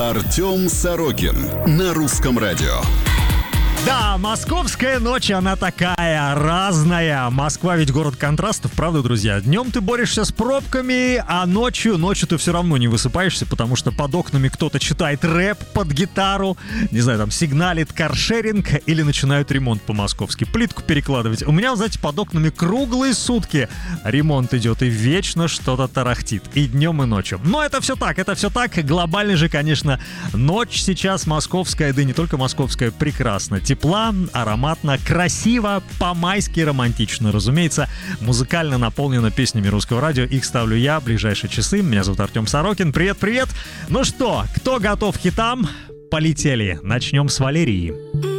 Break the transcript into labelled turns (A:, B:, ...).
A: Артем Сорокин на Русском радио.
B: Да, московская ночь, она такая разная. Москва ведь город контрастов, правда, друзья? Днем ты борешься с пробками, а ночью ты все равно не высыпаешься, потому что под окнами кто-то читает рэп под гитару, не знаю, там сигналит каршеринг или начинают ремонт по-московски, плитку перекладывать. У меня, знаете, под окнами круглые сутки ремонт идет, и вечно что-то тарахтит, и днем, и ночью. Но это все так. Глобально же, конечно, ночь сейчас московская, да и не только московская, прекрасна. Тепла, ароматно, красиво, по-майски романтично. Разумеется, музыкально наполнено песнями Русского радио. Их ставлю я в ближайшие часы. Меня зовут Артем Сорокин. Привет-привет. Ну что, кто готов к хитам? Полетели. Начнем с Валерии.